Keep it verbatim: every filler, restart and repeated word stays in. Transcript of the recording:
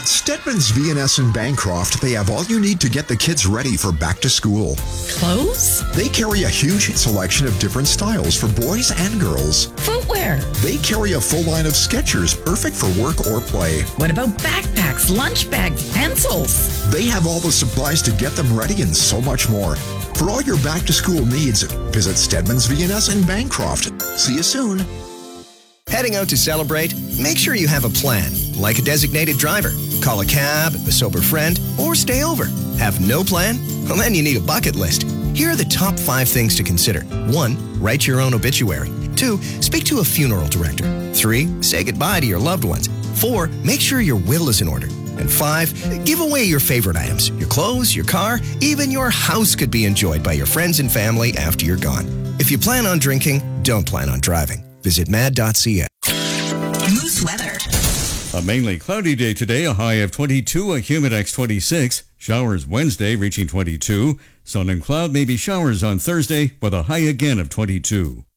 At Stedman's V and S in Bancroft, they have all you need to get the kids ready for back to school. Clothes? They carry a huge selection of different styles for boys and girls. Footwear? They carry a full line of Skechers, perfect for work or play. What about backpacks, lunch bags, pencils? They have all the supplies to get them ready and so much more. For all your back to school needs, visit Stedman's V and S in Bancroft. See you soon. Heading out to celebrate? Make sure you have a plan, like a designated driver. Call a cab, a sober friend, or stay over. Have no plan? Well, then you need a bucket list. Here are the top five things to consider. One, write your own obituary. Two, speak to a funeral director. Three, say goodbye to your loved ones. Four, make sure your will is in order. And five, give away your favorite items. Your clothes, your car, even your house could be enjoyed by your friends and family after you're gone. If you plan on drinking, don't plan on driving. Visit mad dot c a. Moose weather. A mainly cloudy day today, a high of twenty-two, a Humidex twenty-six. Showers Wednesday reaching twenty-two. Sun and cloud, maybe showers on Thursday with a high again of twenty-two.